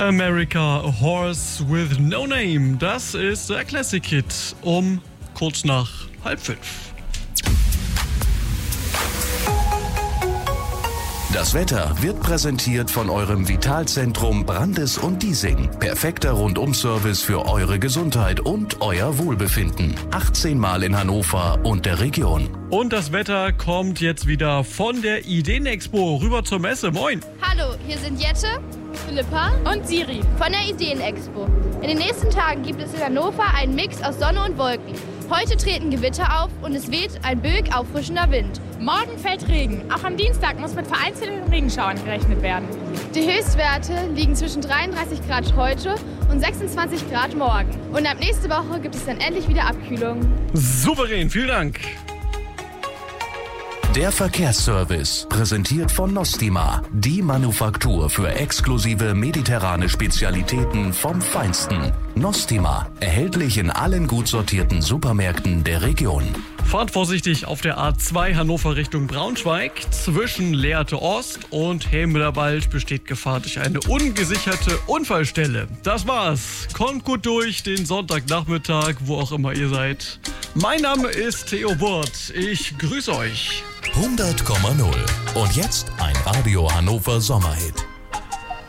America, A Horse with No Name. Das ist der Classic Hit um kurz nach 4:30. Das Wetter wird präsentiert von eurem Vitalzentrum Brandes und Diesing. Perfekter Rundum-Service für eure Gesundheit und euer Wohlbefinden. 18 Mal in Hannover und der Region. Und das Wetter kommt jetzt wieder von der Ideenexpo rüber zur Messe. Moin! Hallo, hier sind Jette, Philippa und Siri von der Ideenexpo. In den nächsten Tagen gibt es in Hannover einen Mix aus Sonne und Wolken. Heute treten Gewitter auf und es weht ein böig auffrischender Wind. Morgen fällt Regen. Auch am Dienstag muss mit vereinzelten Regenschauern gerechnet werden. Die Höchstwerte liegen zwischen 33 Grad heute und 26 Grad morgen. Und ab nächste Woche gibt es dann endlich wieder Abkühlung. Souverän, vielen Dank. Der Verkehrsservice, präsentiert von Nostima, die Manufaktur für exklusive mediterrane Spezialitäten vom Feinsten. Nostima, erhältlich in allen gut sortierten Supermärkten der Region. Fahrt vorsichtig auf der A2 Hannover Richtung Braunschweig. Zwischen Lehrte Ost und Helmwald besteht Gefahr durch eine ungesicherte Unfallstelle. Das war's. Kommt gut durch den Sonntagnachmittag, wo auch immer ihr seid. Mein Name ist Theo Burt. Ich grüße euch. 100,0. Und jetzt ein Radio Hannover Sommerhit.